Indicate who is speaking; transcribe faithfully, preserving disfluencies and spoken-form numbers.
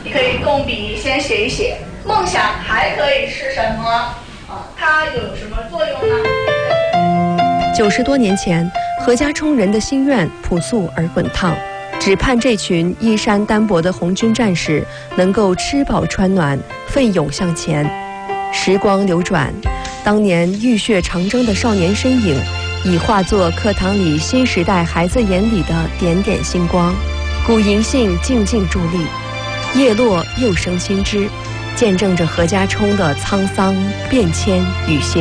Speaker 1: 你可以动笔先写一写。梦想还可以是什么啊？它有什么作用呢？
Speaker 2: 九十多年前，何家冲人的心愿朴素而滚烫，只盼这群衣衫单薄的红军战士能够吃饱穿暖，奋勇向前。时光流转，当年浴血长征的少年身影，已化作课堂里新时代孩子眼里的点点星光。古银杏静静伫立，叶落又生新枝，见证着何家冲的沧桑变迁与新。